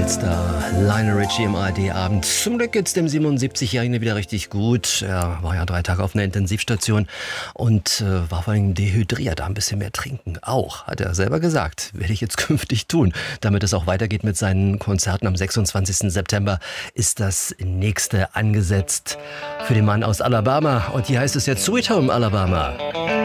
Weltstar Lionel Richie im ARD-Abend. Zum Glück geht's dem 77-Jährigen wieder richtig gut. Er war ja 3 Tage auf einer Intensivstation und war vor allem dehydriert. Ein bisschen mehr trinken auch, hat er selber gesagt. Werde ich jetzt künftig tun. Damit es auch weitergeht mit seinen Konzerten am 26. September ist das nächste angesetzt für den Mann aus Alabama. Und hier heißt es jetzt Sweet Home Alabama.